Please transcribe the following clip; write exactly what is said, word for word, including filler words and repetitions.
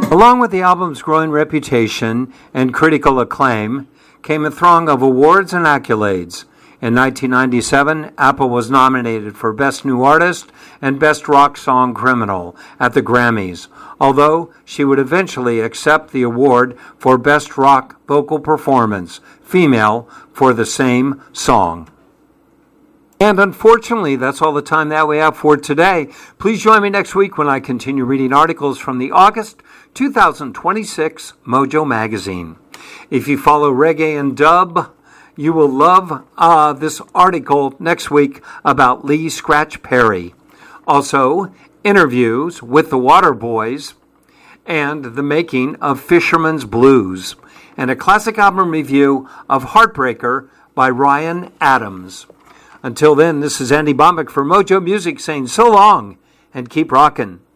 Along with the album's growing reputation and critical acclaim came a throng of awards and accolades. In nineteen ninety-seven, Apple was nominated for Best New Artist and Best Rock Song Criminal at the Grammys, although she would eventually accept the award for Best Rock Vocal Performance, Female, for the same song. And unfortunately, that's all the time that we have for today. Please join me next week when I continue reading articles from the August two thousand twenty-six Mojo Magazine. If you follow reggae and dub, you will love uh, this article next week about Lee Scratch Perry. Also, interviews with the Waterboys and the making of Fisherman's Blues, and a classic album review of Heartbreaker by Ryan Adams. Until then, this is Andy Bombeck for Mojo Music saying so long and keep rockin'.